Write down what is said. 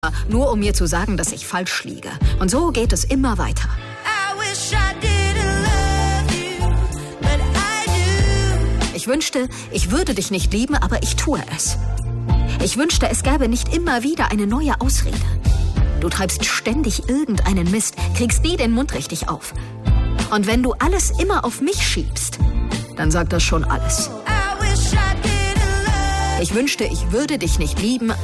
Nur um mir zu sagen, dass ich falsch liege. Und so geht es immer weiter. Ich wünschte, ich würde dich nicht lieben, aber ich tue es. Ich wünschte, es gäbe nicht immer wieder eine neue Ausrede. Du treibst ständig irgendeinen Mist, kriegst nie den Mund richtig auf. Und wenn du alles immer auf mich schiebst, dann sagt das schon alles. Ich wünschte, ich würde dich nicht lieben,